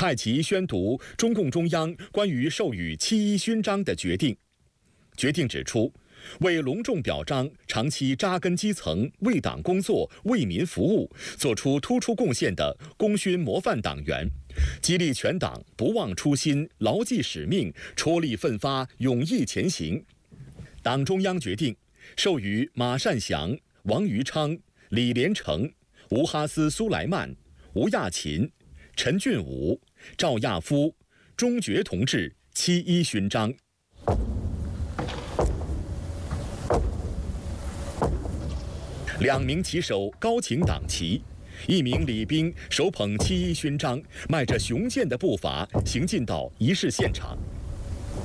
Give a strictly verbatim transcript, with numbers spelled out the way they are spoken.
蔡奇宣读中共中央关于授予七一勋章的决定。决定指出，为隆重表彰长期扎根基层、为党工作、为民服务，做出突出贡献的功勋模范党员，激励全党不忘初心、牢记使命、踔厉奋发、勇毅前行。党中央决定授予马善祥、王余昌、李连成、吴哈斯·苏莱曼、吴亚勤、陈俊武、赵亚夫、钟觉同志七一勋章。两名旗手高擎党旗，一名礼兵手捧七一勋章，迈着雄健的步伐行进到仪式现场。